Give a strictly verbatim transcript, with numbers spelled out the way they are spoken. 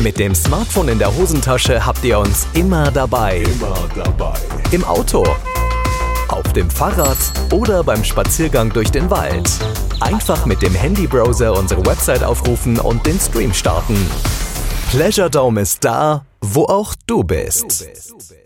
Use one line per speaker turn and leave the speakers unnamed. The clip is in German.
Mit dem Smartphone in der Hosentasche habt ihr uns immer dabei.
Immer dabei.
Im Auto, auf dem Fahrrad oder beim Spaziergang durch den Wald. Einfach mit dem Handybrowser unsere Website aufrufen und den Stream starten. Pleasure Dome ist da, wo auch du bist.